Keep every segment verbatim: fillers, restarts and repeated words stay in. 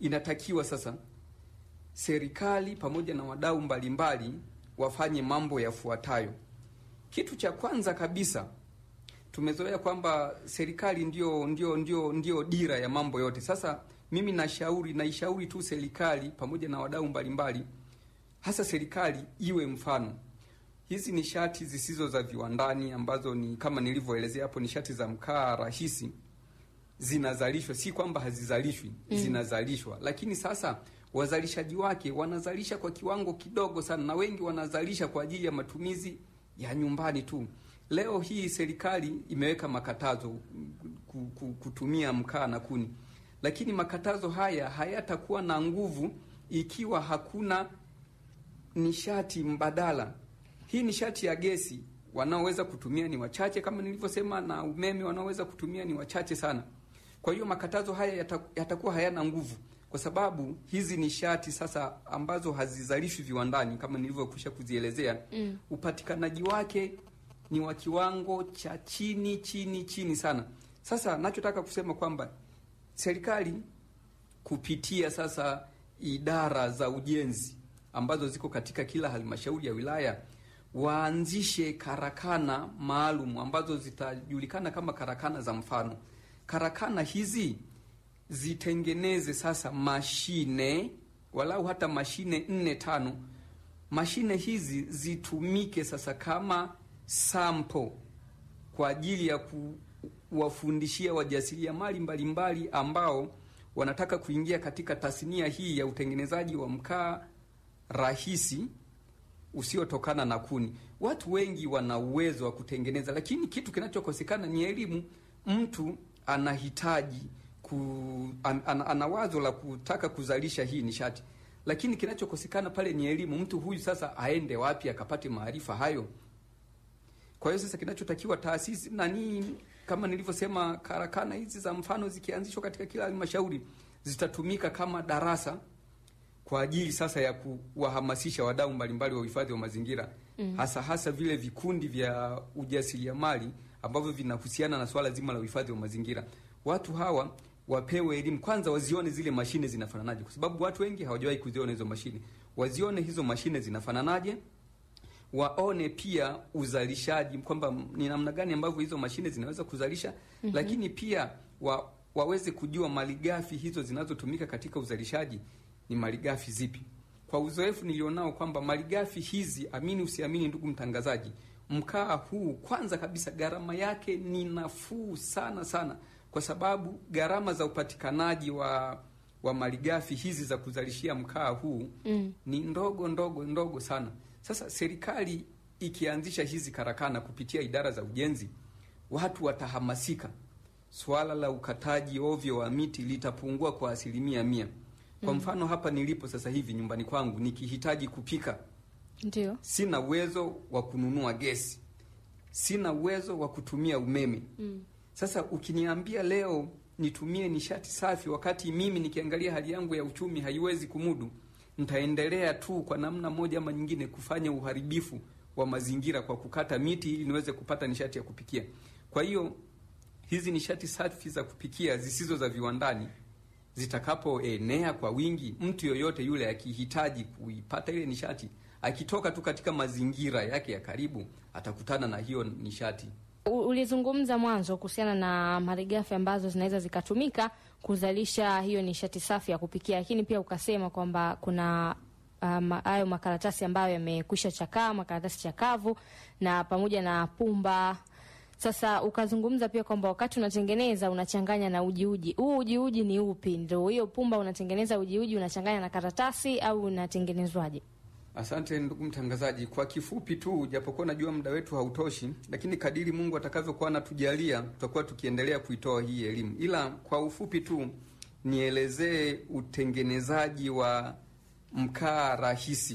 inatakiwa sasa serikali pamoja na wadau mbalimbali wafanye mambo yafuatayo. Kitu cha kwanza kabisa, tumezoea kwamba serikali ndio ndio ndio ndio dira ya mambo yote. Sasa mimi nashauri naishauri tu serikali pamoja na wadau mbalimbali, hasa serikali iwe mfano. Hizi nishati zisizo za viwandani ambazo ni kama nilivyoelezea hapo, nishati za mkaa rahisi zinazalishwa, si kwamba hazizalishwi, mm. zinazalishwa. Lakini sasa wazalishaji wake wanazalisha kwa kiwango kidogo sana, na wengi wanazalisha kwa ajili ya matumizi ya nyumbani tu. Leo hii serikali imeweka makatazo kutumia mkaa na kuni, lakini makatazo haya hayatakuwa na nguvu ikiwa hakuna nishati mbadala. Hii nishati ya gesi wanaoweza kutumia ni wachache kama nilivyosema, na umeme wanaoweza kutumia ni wachache sana. Kwa hiyo makatazo haya yatakuwa hayana nguvu, kwa sababu hizi nishati sasa ambazo hazizalishwi viwandani kama nilivyokwisha kuzielezea, mm. upatikanaji wake ni wa kiwango cha chini chini chini sana. Sasa nachotaka kusema kwamba serikali kupitia sasa idara za ujenzi ambazo ziko katika kila halmashauri ya wilaya waanzishe karakana maalum ambazo zitajulikana kama karakana za mfano. Karakana hizi zitengeneze sasa mashine, walau hata mashine nne tano. Mashine hizi zitumike sasa kama sample kwa ajili ya kuwafundishia wajasiriamali mbalimbali ambao wanataka kuingia katika tasnia hii ya utengenezaji wa mkaa rahisi usiotokana na kuni. Watu wengi wana uwezo wa kutengeneza, lakini kitu kinachokosekana ni elimu. Mtu anahitaji ku, an, an, ana wazo la kutaka kuzalisha hii nishati, lakini kinachokosekana pale ni elimu. Mtu huyu sasa aende wapi akapate maarifa hayo? Kwa hiyo sasa kinachotakiwa taasisi nani, kama nilivyosema, karakana hizi za mfano zikianzishwa katika kila halmashauri zitatumika kama darasa kwa ajili sasa ya kuwahamasisha wadau mbalimbali wa uhifadhi wa mazingira, mm. hasa hasa vile vikundi vya ujasiriamali ambavyo vinahusiana na swala zima la uhifadhi wa mazingira. Watu hawa wapewe elimu kwanza, wazione zile mashine zinafananaje, kwa sababu watu wengi hawajawahi kuziona hizo mashine. Wazione hizo mashine zinafananaje, waone pia uzalishaji kwamba ni namna gani ambavyo hizo mashine zinaweza kuzalisha, mm -hmm. lakini pia wa, waweze kujua malighafi hizo zinazotumika katika uzalishaji ni malighafi zipi. Kwa uzoefu nilionao kwamba malighafi hizi, amini usiamini ndugu mtangazaji, mkaa huu kwanza kabisa gharama yake ni nafuu sana sana, kwa sababu gharama za upatikanaji wa wa malighafi hizi za kuzalishia mkaa huu mm. ni ndogo ndogo ndogo sana. Sasa serikali ikianzisha hizi karakana kupitia idara za ujenzi, watu watahamasika. Swala la ukataji ovyo wa miti litapungua kwa asilimia mia. Kwa mfano hapa nilipo sasa hivi nyumbani kwangu, nikihitaji kupika, ndio sina uwezo wa kununua gesi, sina uwezo wa kutumia umeme. Mm. Sasa ukiniambia leo nitumie nishati safi, wakati mimi nikiangalia hali yangu ya uchumi haiwezi kumudu, nitaendelea tu kwa namna moja ama nyingine kufanya uharibifu wa mazingira kwa kukata miti ili niweze kupata nishati ya kupikia. Kwa hiyo hizi nishati safi za kupikia zisizo za viwandani zitakapoenea kwa wingi, mtu yoyote yule akihitaji kuipata ile nishati, akitoka tu katika mazingira yake ya karibu, atakutana na hiyo nishati. Ulizungumza mwanzo kuhusiana na malighafi ambazo zinaweza zikatumika kuzalisha hiyo nishati safi ya kupikia, lakini pia ukasema kwamba kuna hayo um, makaratasi ambayo yamekwisha chakaa, makaratasi chakavu na pamoja na pumba. Sasa ukazungumza pia kwamba wakati unatengeneza unachanganya na uji uji. Huu uji uji ni upi? Ndio hiyo pumba unatengeneza uji uji unachanganya na karatasi au unatengenezwaje? Asante ndugu mtangazaji. Kwa kifupi tu, japokuwa najua muda wetu hautoshi, lakini kadiri Mungu atakavyokuwa anatujalia tutakuwa tukiendelea kuitoa hii elimu. Ila kwa ufupi tu nielezee utengenezaji wa mkaa rahisi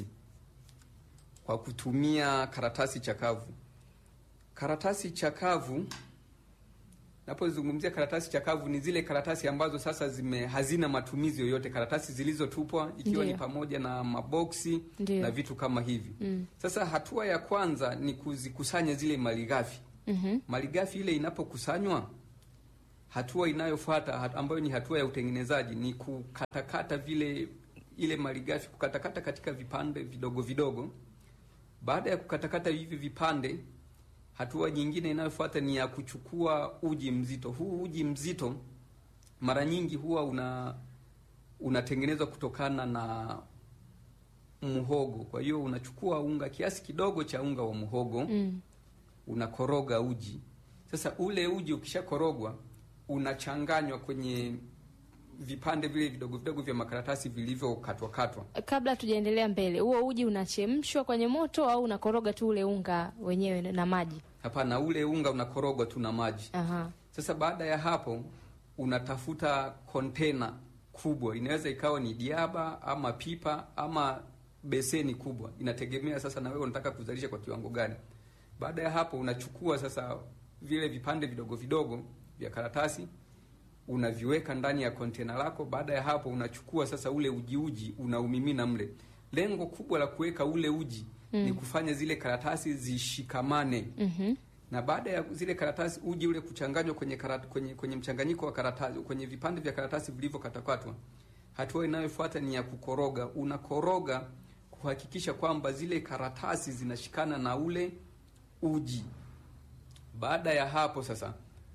kwa kutumia karatasi chakavu. Karatasi chakavu, napozungumzia karatasi chakavu ni zile karatasi ambazo sasa zime hazina matumizi yoyote, karatasi zilizotupwa ikiwa Ndiyo. ni pamoja na maboksi Ndiyo. na vitu kama hivi. Mm. Sasa hatua ya kwanza ni kuzikusanya zile malighafi. Mm-hmm. Malighafi ile inapokusanywa, hatua inayofuata hat, ambayo ni hatua ya utengenezaji ni kukatakata vile ile malighafi, kukatakata katika vipande vidogo vidogo. Baada ya kukatakata hivi vipande, hatua nyingine inayofuata ni ya kuchukua uji mzito. Huu uji mzito mara nyingi huwa una unatengenezwa kutokana na muhogo. Kwa hiyo unachukua unga, kiasi kidogo cha unga wa muhogo, mm. unakoroga uji. Sasa ule uji ukishakorogwa unachanganywa kwenye vipande vile vidogo vidogo vya makaratasi vilivyokatwa katwa. Kabla tujaendelea mbele, huo uji unachemshwa kwenye moto au unakoroga tu ule unga wenyewe na maji? Hapana, ule unga unakorogwa tu na maji. Aha. Sasa baada ya hapo unatafuta kontena kubwa, inaweza ikawa ni diaba ama pipa ama beseni kubwa, inategemea sasa na wewe unataka kuzalisha kwa kiwango gani. Baada ya hapo unachukua sasa vile vipande vidogo vidogo vya karatasi, unaviweka ndani ya kontena lako. Baada ya hapo unachukua sasa ule uji uji unaumimina mle. Lengo kubwa la kuweka ule uji mm. ni kufanya zile karatasi zishikamane. Mhm. Na baada ya zile karatasi uji ule kuchanganywa kwenye karat, kwenye kwenye mchanganyiko wa karatasi, kwenye vipande vya karatasi vilivyokatakatwa, hatua inayofuata ni ya kukoroga. Unakoroga kuhakikisha kwamba zile karatasi zinashikana na ule uji. Baada ya hapo sasa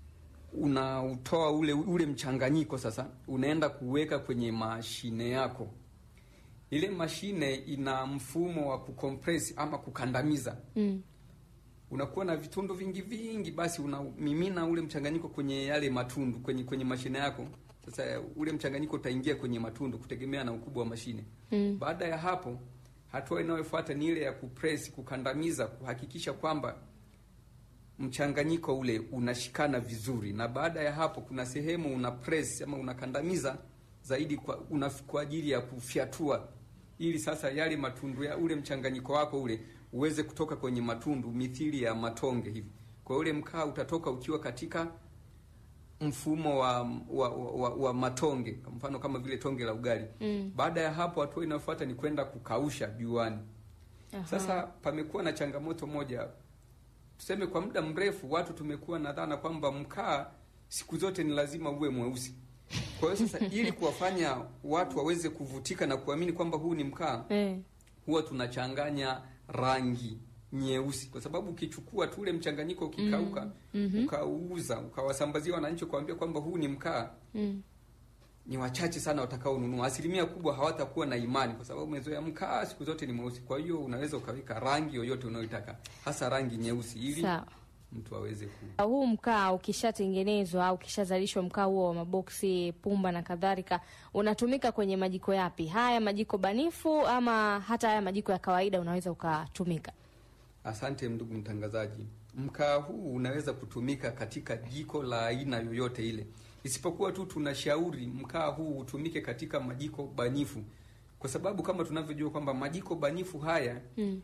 unautoa ule ule mchanganyiko, sasa unaenda kuweka kwenye mashine yako. Ile mashine ina mfumo wa kucompress ama kukandamiza. Mm. Unakuwa na vitundu vingi vingi, basi unamimina ule mchanganyiko kwenye yale matundu kwenye kwenye mashine yako. Sasa ule mchanganyiko utaingia kwenye matundu kutegemea na ukubwa wa mashine. Mm. Baada ya hapo hatua inayofuata ni ile ya kupress, kukandamiza, kuhakikisha kwamba mchanganyiko ule unashikana vizuri. Na baada ya hapo kuna sehemu una press ama unakandamiza zaidi kwa, una, kwa ajili ya kufyatua, ili sasa yale matundu ya ule mchanganyiko wako ule uweze kutoka kwenye matundu mithili ya matonge hivi. Kwa ule mkaa utatoka ukiwa katika mfumo wa wa, wa, wa matonge, kwa mfano kama vile tonge la ugali. Mm. Baada ya hapo hatua inayofuata ni kwenda kukausha juani. Aha. Sasa pamekuwa na changamoto moja. Tuseme kwa muda mrefu watu tumekuwa na dhana kwamba mkaa siku zote ni lazima uwe mweusi. Kwa hiyo sasa ili kuwafanya watu waweze kuvutika na kuamini kwamba huu ni mkaa, eh, huwa tunachanganya rangi nyeusi, kwa sababu ukichukua tu ule mchanganyiko ukikauka, mm -hmm. ukauza, ukawasambazia wananchi kuambia kwamba huu ni mkaa, mm. ni wachache sana watakao nunua. Asilimia kubwa hawatakuwa na imani, kwa sababu umezoea mkaa siku zote ni mweusi. Kwa hiyo unaweza ukaweka rangi yoyote unayotaka, hasa rangi nyeusi, ili Sawa. mtu aweze ku. Huu mkaa ukishatengenezwa au ukishazalishwa, mkaa huo wa maboksi, pumba na kadhalika, unatumika kwenye majiko yapi? Haya majiko banifu ama hata haya majiko ya kawaida unaweza ukatumika? Asante ndugu mtangazaji. Mkaa huu unaweza kutumika katika jiko la aina yoyote ile, isipokuwa tu tunashauri mkaa huu utumike katika majiko banifu, kwa sababu kama tunavyojua kwamba majiko banifu haya mm.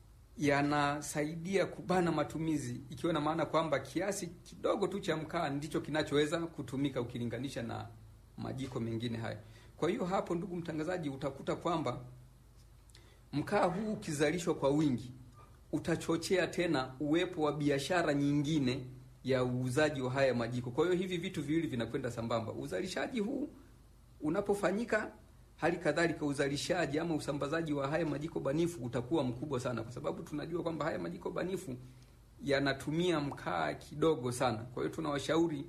yanasaidia kubana matumizi, ikiwa na maana kwamba kiasi kidogo tu cha mkaa ndicho kinachoweza kutumika ukilinganisha na majiko mengine haya. Kwa hiyo hapo, ndugu mtangazaji, utakuta kwamba mkaa huu ukizalishwa kwa wingi utachochea tena uwepo wa biashara nyingine ya uuzaji wa haya majiko. Kwa hiyo hivi vitu viwili vinakwenda sambamba. Uzalishaji huu unapofanyika, hali kadhalika uzalishaji ama usambazaji wa haya majiko banifu utakuwa mkubwa sana, kwa sababu tunajua kwamba haya majiko banifu yanatumia mkaa kidogo sana. Kwa hiyo tunawashauri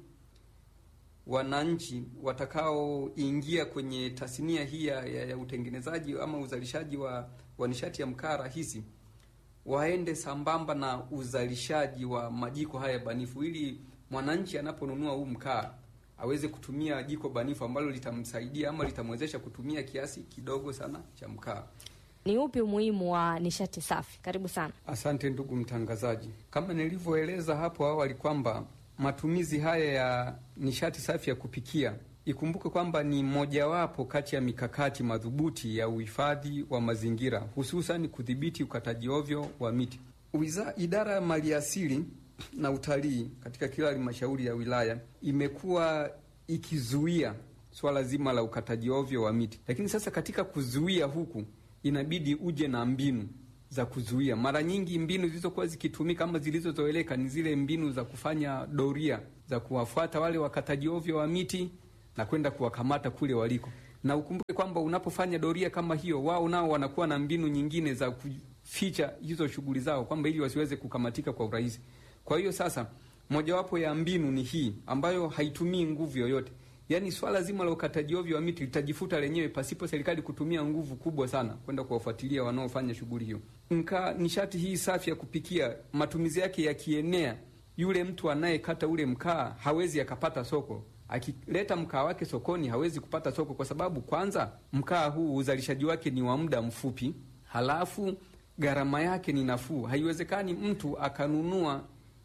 wananchi watakaoingia kwenye tasnia hii ya, ya utengenezaji ama uzalishaji wa, wa nishati ya mkaa rahisi waende sambamba na uzalishaji wa majiko haya banifu, ili mwananchi anaponunua huu mkaa aweze kutumia jiko banifu ambalo litamsaidia ama litamwezesha kutumia kiasi kidogo sana cha mkaa. Ni upi umuhimu wa nishati safi? Karibu sana. Asante ndugu mtangazaji. Kama nilivyoeleza hapo awali kwamba matumizi haya ya nishati safi ya kupikia, ikumbuke kwamba ni mojawapo kati ya mikakati madhubuti ya uhifadhi wa mazingira, hususan kudhibiti ukataji ovyo wa miti. Uiza, idara ya maliasili na utalii katika kila halmashauri ya wilaya imekuwa ikizuia swala zima la ukataji ovyo wa miti. Lakini sasa katika kuzuia huku inabidi uje na mbinu za kuzuia. Mara nyingi mbinu zilizokuwa zikitumika ama zilizozoeleka ni zile mbinu za kufanya doria, za kuwafuata wale wakataji ovyo wa miti na kwenda kuwakamata kule waliko. Na ukumbuke kwamba unapofanya doria kama hiyo, wao nao wanakuwa na mbinu nyingine za kuficha hizo shughuli zao, kwamba ili wasiweze kukamatika kwa urahisi. Kwa hiyo sasa, mojawapo ya mbinu ni hii ambayo haitumii nguvu yoyote. Yaani swala zima la ukataji ovyo wa miti litajifuta lenyewe pasipo serikali kutumia nguvu kubwa sana kwenda kuwafuatilia wanaofanya shughuli hiyo. Mkaa, nishati hii safi ya kupikia, matumizi yake yakienea, yule mtu anayekata ule mkaa hawezi akapata soko. Akileta mkaa wake sokoni hawezi kupata soko, kwa sababu kwanza mkaa huu uzalishaji wake ni wa muda mfupi, halafu gharama yake ni nafuu. Haiwezekani mtu akanunua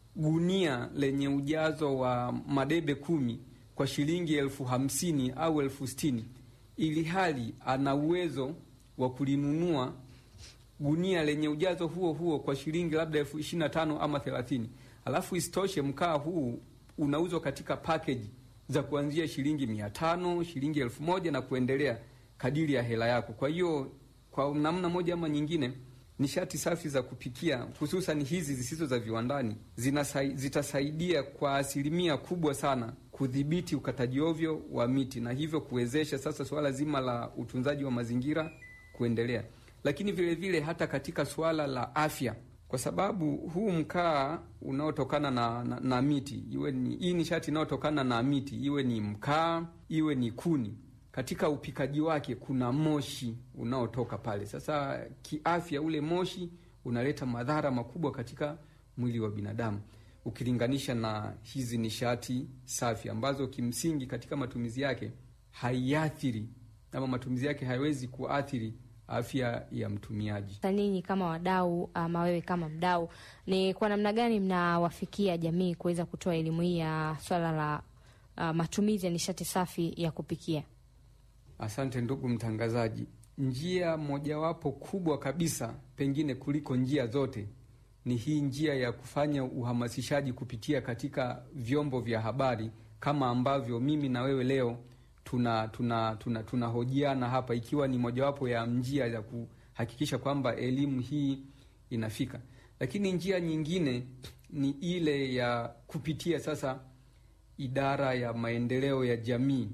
gunia lenye ujazo wa madebe kumi kwa shilingi elfu hamsini au elfu sitini ili hali ana uwezo wa kulinunua gunia lenye ujazo huo huo kwa shilingi labda elfu ishirini na tano ama thelathini. Alafu isitoshe mkaa huu unauzwa katika package za kuanzia shilingi mia tano, shilingi elfu moja na kuendelea kadiri ya hela yako. Kwa hiyo kwa namna moja ama nyingine, nishati safi za kupikia, hususan hizi zisizo za viwandani, zinasai, zitasaidia kwa asilimia kubwa sana kudhibiti ukataji ovyo wa miti, na hivyo kuwezesha sasa swala zima la utunzaji wa mazingira kuendelea. Lakini vile vile hata katika swala la afya, kwa sababu huu mkaa unaotokana na, na, na miti, iwe ni hii nishati inayotokana na miti, iwe ni mkaa, iwe ni kuni, katika upikaji wake kuna moshi unaotoka pale. Sasa kiafya, ule moshi unaleta madhara makubwa katika mwili wa binadamu ukilinganisha na hizi nishati safi ambazo kimsingi katika matumizi yake haiathiri, ama matumizi yake haiwezi kuathiri afya ya mtumiaji. Ninyi kama wadau, ama wewe kama mdau, ni kwa namna gani mnawafikia jamii kuweza kutoa elimu hii ya swala la uh, matumizi ya nishati safi ya kupikia? Asante ndugu mtangazaji. Njia mojawapo kubwa kabisa, pengine kuliko njia zote, ni hii njia ya kufanya uhamasishaji kupitia katika vyombo vya habari, kama ambavyo mimi na wewe leo tuna tuna tuna tunahojiana hapa, ikiwa ni mojawapo ya njia ya kuhakikisha kwamba elimu hii inafika. Lakini njia nyingine ni ile ya kupitia sasa idara ya maendeleo ya jamii,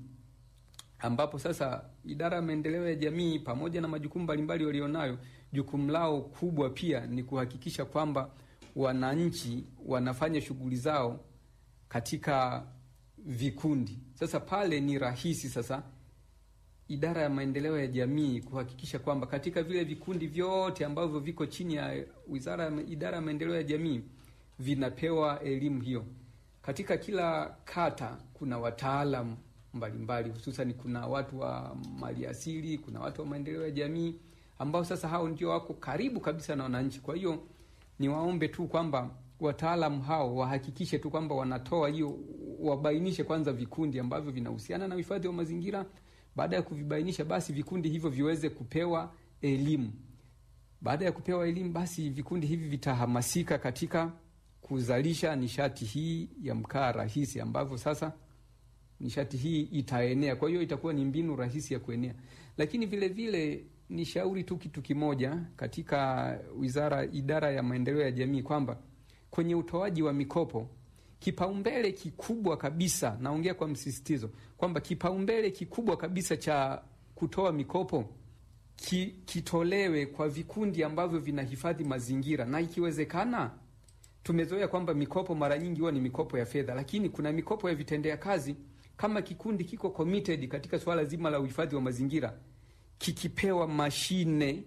ambapo sasa idara ya maendeleo ya jamii pamoja na majukumu mbalimbali walionayo, jukumu lao kubwa pia ni kuhakikisha kwamba wananchi wanafanya shughuli zao katika vikundi. Sasa pale ni rahisi sasa idara ya maendeleo ya jamii kuhakikisha kwamba katika vile vikundi vyote ambavyo viko chini ya wizara ya idara ya maendeleo ya jamii vinapewa elimu hiyo. Katika kila kata kuna wataalamu mbalimbali, hususan kuna watu wa maliasili, kuna watu wa maendeleo ya jamii ambao sasa hao ndio wako karibu kabisa na wananchi. Kwa hiyo ni waombe tu kwamba wataalamu hao wahakikishe tu kwamba wanatoa hiyo, wabainishe kwanza vikundi ambavyo vinahusiana na uhifadhi wa mazingira. Baada ya kuvibainisha, basi vikundi hivyo viweze kupewa elimu. Baada ya kupewa elimu, basi vikundi hivi vitahamasika katika kuzalisha nishati hii ya mkaa rahisi, ambavyo sasa nishati hii itaenea. Kwa hiyo itakuwa ni mbinu rahisi ya kuenea. Lakini vile vile ni shauri tu kitu kimoja katika wizara idara ya maendeleo ya jamii, kwamba kwenye utoaji wa mikopo, kipaumbele kikubwa kabisa, naongea kwa msisitizo kwamba kipaumbele kikubwa kabisa cha kutoa mikopo ki, kitolewe kwa vikundi ambavyo vinahifadhi mazingira. Na ikiwezekana, tumezoea kwamba mikopo mara nyingi huwa ni mikopo ya fedha, lakini kuna mikopo ya vitendea kazi. Kama kikundi kiko committed katika swala zima la uhifadhi wa mazingira, kikipewa mashine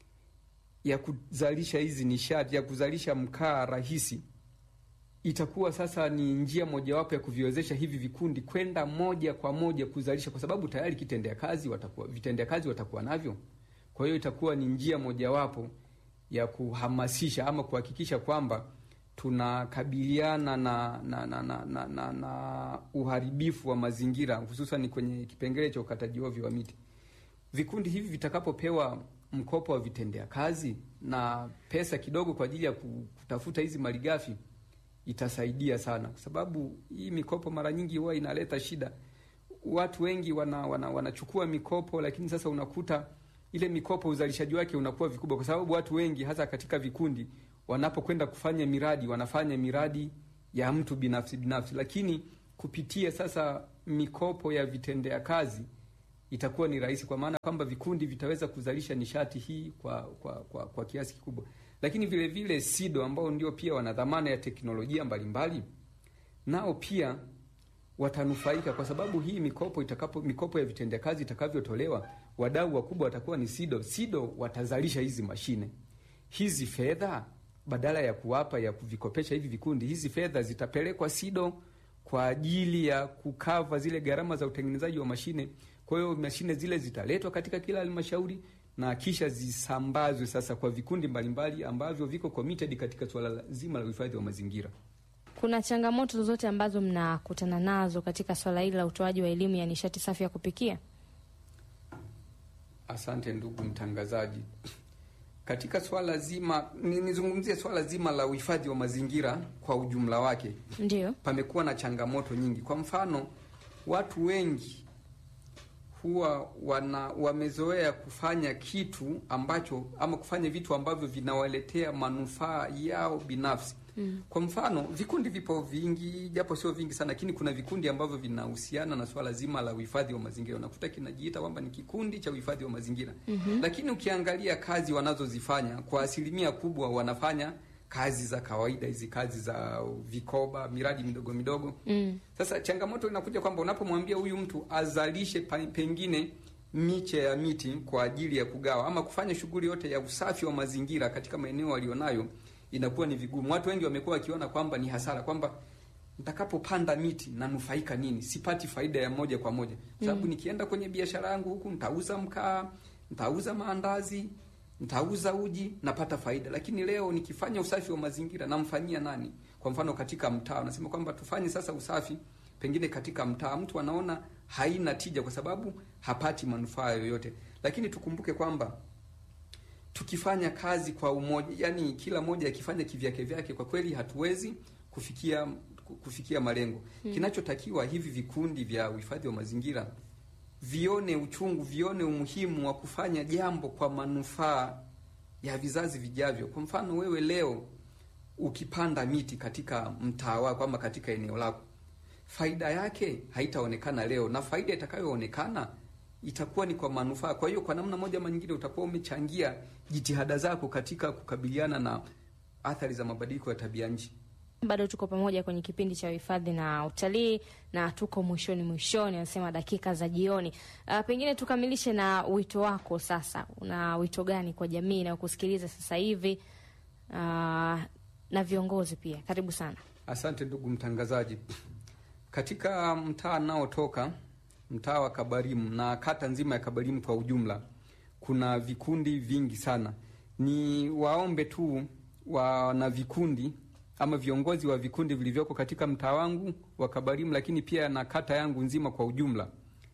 ya kuzalisha hizi nishati, ya kuzalisha mkaa rahisi, itakuwa sasa ni njia mojawapo ya kuviwezesha hivi vikundi kwenda moja kwa moja kuzalisha, kwa sababu tayari kitendea kazi watakuwa vitendea kazi watakuwa navyo. Kwa hiyo itakuwa ni njia mojawapo ya kuhamasisha ama kuhakikisha kwamba tunakabiliana na na na, na, na, na na uharibifu wa mazingira, hususan kwenye kipengele cha ukataji ovyo wa miti. Vikundi hivi vitakapopewa mkopo wa vitendea kazi na pesa kidogo kwa ajili ya kutafuta hizi malighafi, itasaidia sana, kwa sababu hii mikopo mara nyingi huwa inaleta shida. Watu wengi wana, wana wanachukua mikopo, lakini sasa unakuta ile mikopo uzalishaji wake unakuwa vikubwa, kwa sababu watu wengi hasa katika vikundi wanapokwenda kufanya miradi wanafanya miradi ya mtu binafsi binafsi, lakini kupitia sasa mikopo ya vitendea kazi itakuwa ni rahisi, kwa maana kwamba vikundi vitaweza kuzalisha nishati hii kwa kwa kwa, kwa kiasi kikubwa. Lakini vile vile SIDO ambao ndio pia wana dhamana ya teknolojia mbalimbali, nao pia watanufaika, kwa sababu hii mikopo itakapo mikopo ya vitendea kazi itakavyotolewa, wadau wakubwa watakuwa ni SIDO. SIDO watazalisha hizi mashine. Hizi fedha badala ya kuwapa ya kuvikopesha hivi vikundi, hizi fedha zitapelekwa SIDO kwa ajili ya kukava zile gharama za utengenezaji wa mashine. Kwa hiyo mashine zile zitaletwa katika kila halmashauri na kisha zisambazwe sasa kwa vikundi mbalimbali ambavyo viko committed katika swala zima la uhifadhi wa mazingira. Kuna changamoto zozote ambazo mnakutana nazo katika swala hili la utoaji wa elimu ya nishati safi ya kupikia? Asante ndugu mtangazaji. Katika swala zima, nizungumzie swala zima la uhifadhi wa mazingira kwa ujumla wake. Ndio. Pamekuwa na changamoto nyingi. Kwa mfano, watu wengi huwa wana wamezoea kufanya kitu ambacho ama kufanya vitu ambavyo vinawaletea manufaa yao binafsi. Mm. Kwa mfano, vikundi vipo vingi, japo sio vingi sana, lakini kuna vikundi ambavyo vinahusiana na swala zima la uhifadhi wa mazingira. Unakuta kinajiita kwamba ni kikundi cha uhifadhi wa mazingira. Mm-hmm. Lakini ukiangalia kazi wanazozifanya, kwa asilimia kubwa wanafanya kazi za kawaida, hizi kazi za vikoba, miradi midogo midogo. Mm. Sasa changamoto inakuja kwamba unapomwambia huyu mtu azalishe pengine miche ya miti kwa ajili ya kugawa ama kufanya shughuli yote ya usafi wa mazingira katika maeneo walionayo, inakuwa ni vigumu. Watu wengi wamekuwa wakiona kwamba ni hasara, kwamba nitakapopanda miti nanufaika nini? Sipati faida ya moja kwa moja. Sababu mm. nikienda kwenye biashara yangu huku nitauza mkaa, nitauza maandazi, nitauza uji, napata faida. Lakini leo nikifanya usafi wa mazingira namfanyia nani? Kwa mfano katika mtaa nasema kwamba tufanye sasa usafi pengine katika mtaa, mtu anaona haina tija kwa sababu hapati manufaa yoyote. Lakini tukumbuke kwamba tukifanya kazi kwa umoja, yani kila moja akifanya kivyake vyake, kwa kweli hatuwezi kufikia kufikia malengo. Hmm. Kinachotakiwa hivi vikundi vya uhifadhi wa mazingira vione uchungu, vione umuhimu wa kufanya jambo kwa manufaa ya vizazi vijavyo. Kwa mfano, wewe leo ukipanda miti katika mtaa wako ama katika eneo lako, faida yake haitaonekana leo, na faida itakayoonekana itakuwa ni kwa manufaa. Kwa hiyo kwa namna moja ama nyingine utakuwa umechangia jitihada zako katika kukabiliana na athari za mabadiliko ya tabia nchi. Bado tuko pamoja kwenye kipindi cha uhifadhi na utalii na tuko mwishoni mwishoni, nasema dakika za jioni. Uh, pengine tukamilishe na wito wako sasa. Una wito gani kwa jamii na kusikiliza sasa hivi uh, na viongozi pia? Karibu sana. Asante ndugu mtangazaji. Katika mtaa nao toka mtaa wa Kabarimu na kata nzima ya Kabarimu kwa ujumla, kuna vikundi vingi sana. Ni waombe tu wana vikundi ama viongozi wa vikundi vilivyoko katika mtaa wangu wa Kabarimu, lakini pia na kata yangu nzima kwa ujumla,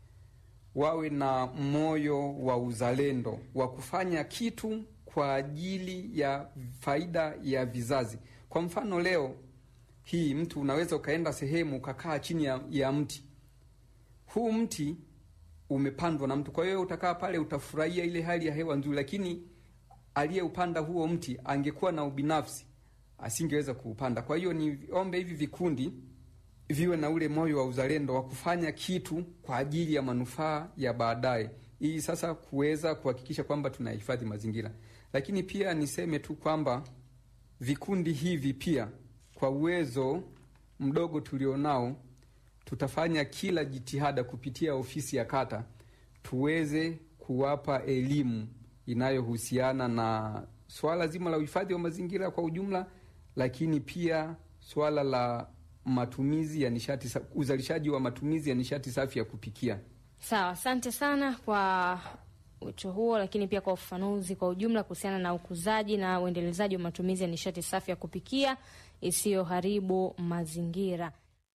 wawe na moyo wa uzalendo wa kufanya kitu kwa ajili ya faida ya vizazi. Kwa mfano, leo hii mtu unaweza ukaenda sehemu ukakaa chini ya, ya mti. Huu mti umepandwa na mtu, kwa hiyo utakaa pale utafurahia ile hali ya hewa nzuri, lakini aliyeupanda huo mti angekuwa na ubinafsi asingeweza kuupanda. Kwa hiyo niombe hivi vikundi viwe na ule moyo wa uzalendo wa kufanya kitu kwa ajili ya manufaa ya baadaye, ili sasa kuweza kuhakikisha kwamba tunahifadhi mazingira. Lakini pia niseme tu kwamba vikundi hivi pia kwa uwezo mdogo tulionao, tutafanya kila jitihada kupitia ofisi ya kata tuweze kuwapa elimu inayohusiana na swala zima la uhifadhi wa mazingira kwa ujumla, lakini pia swala la matumizi ya nishati, uzalishaji wa matumizi ya nishati safi ya kupikia. Sawa, asante sana kwa wito huo, lakini pia kwa ufafanuzi kwa ujumla kuhusiana na ukuzaji na uendelezaji wa matumizi ya nishati safi ya kupikia isiyoharibu mazingira.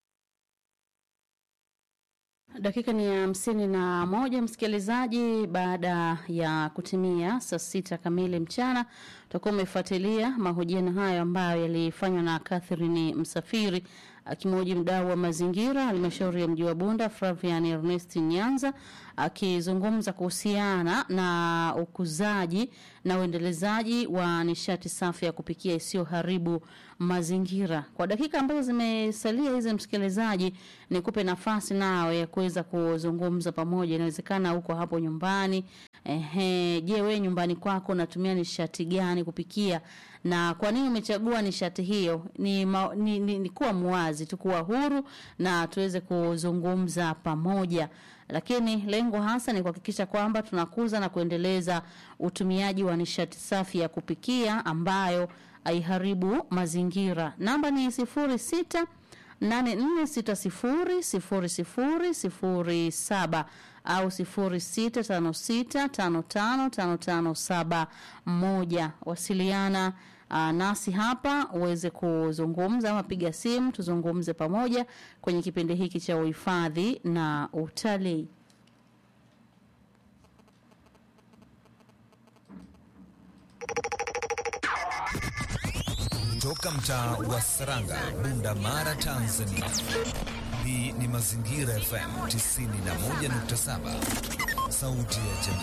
Dakika ni hamsini na moja, msikilizaji. Baada ya kutimia saa sita kamili mchana, tutakuwa umefuatilia mahojiano hayo ambayo yalifanywa na Catherine Msafiri Akimhoji mdau wa mazingira halmashauri ya mji wa Bunda Flavian Ernest Nyanza akizungumza kuhusiana na ukuzaji na uendelezaji wa nishati safi ya kupikia isiyo haribu mazingira. Kwa dakika ambazo zimesalia hizi msikilizaji, nikupe nafasi nawe ya kuweza kuzungumza pamoja. Inawezekana uko hapo nyumbani. Ehe, je, wewe nyumbani kwako unatumia nishati gani kupikia na kwa nini umechagua nishati hiyo? Ni, ma, ni, ni, ni kuwa muwazi, tukuwa huru na tuweze kuzungumza pamoja. Lakini lengo hasa ni kuhakikisha kwamba tunakuza na kuendeleza utumiaji wa nishati safi ya kupikia ambayo haiharibu mazingira. Namba ni sifuri sita nane nne sita sifuri sifuri sifuri sifuri saba au sifuri sita tano sita tano tano tano tano saba moja. Wasiliana uh, nasi hapa uweze kuzungumza ama piga simu tuzungumze pamoja kwenye kipindi hiki cha uhifadhi na utalii. Toka mtaa wa Saranga, Bunda Mara, Tanzania. Hii ni Mazingira F M tisini na moja nukta saba. Sauti ya Jamii.